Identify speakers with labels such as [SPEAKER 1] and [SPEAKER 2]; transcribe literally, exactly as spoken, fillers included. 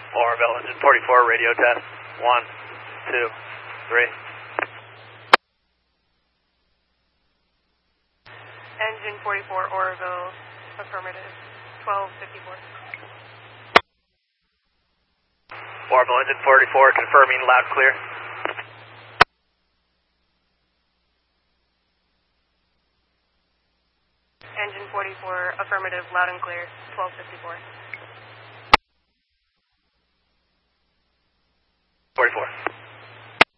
[SPEAKER 1] Oroville, engine forty-four, radio test. One, two, three.
[SPEAKER 2] Engine forty-four, Oroville, affirmative, twelve fifty-four.
[SPEAKER 1] Oroville, engine forty-four, confirming loud clear.
[SPEAKER 2] Engine forty-four, affirmative, loud and clear, twelve fifty-four.